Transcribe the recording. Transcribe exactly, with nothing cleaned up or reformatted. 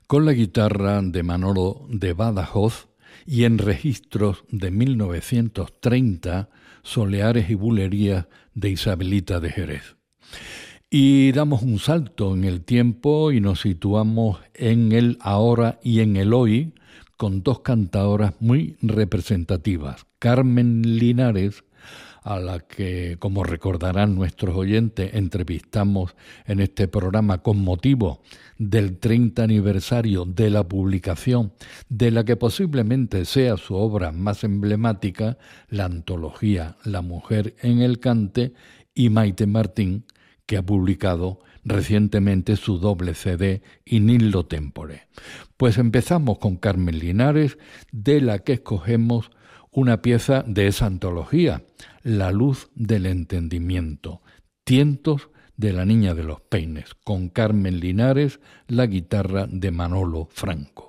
con la guitarra de Manolo de Badajoz y en registros de mil novecientos treinta, Soleares y Bulerías de Isabelita de Jerez. Y damos un salto en el tiempo y nos situamos en el ahora y en el hoy con dos cantadoras muy representativas, Carmen Linares, a la que, como recordarán nuestros oyentes, entrevistamos en este programa con motivo del treinta aniversario de la publicación de la que posiblemente sea su obra más emblemática, la antología La mujer en el cante, y Maite Martín, que ha publicado recientemente su doble C D In Illo Tempore. Pues empezamos con Carmen Linares, de la que escogemos una pieza de esa antología, La luz del entendimiento, Tientos de la niña de los peines, con Carmen Linares, la guitarra de Manolo Franco.